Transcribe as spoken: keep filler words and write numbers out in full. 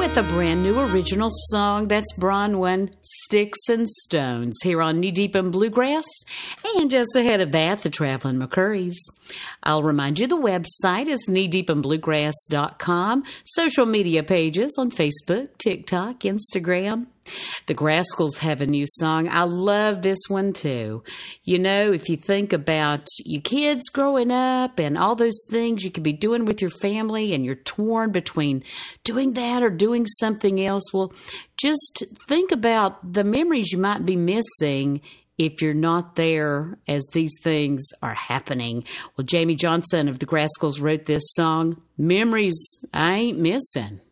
with a brand new original song. That's Bronwyn, Sticks and Stones, here on Knee Deep in Bluegrass. And just ahead of that, the Traveling McCurries. I'll remind you the website is knee deep in bluegrass dot com. Social media pages on Facebook, TikTok, Instagram. The Grascals have a new song. I love this one too. You know, if you think about your kids growing up and all those things you could be doing with your family and you're torn between doing that or doing something else, well, just think about the memories you might be missing if you're not there as these things are happening. Well, Jamie Johnson of the Grascals wrote this song, Memories I Ain't Missing.